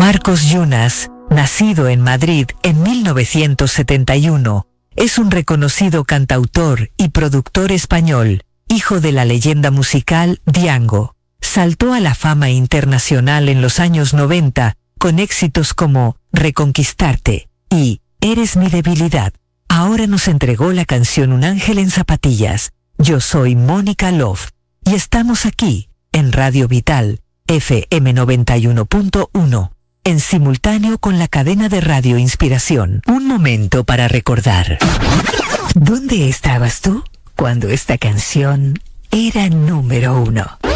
Marcos Yunas, nacido en Madrid en 1971, es un reconocido cantautor y productor español, hijo de la leyenda musical Django. Saltó a la fama internacional en los años 90 con éxitos como Reconquistarte y Eres mi debilidad. Ahora nos entregó la canción Un ángel en zapatillas. Yo soy Mónica Love y estamos aquí en Radio Vital, FM 91.1, en simultáneo con la cadena de Radio Inspiración. Un momento para recordar. ¿Dónde estabas tú cuando esta canción era número 1?